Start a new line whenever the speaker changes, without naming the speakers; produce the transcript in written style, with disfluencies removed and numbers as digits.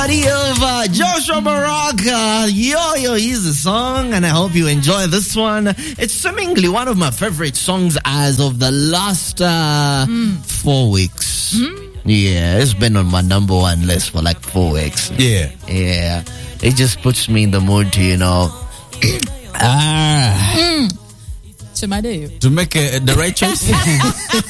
Of Joshua Baraka, Yo, he's the song, and I hope you enjoy this one. It's seemingly one of my favorite songs as of the last 4 weeks. Yeah, it's been on my number one list for like 4 weeks.
Yeah.
It just puts me in the mood to,
To my do.
To make the right choice.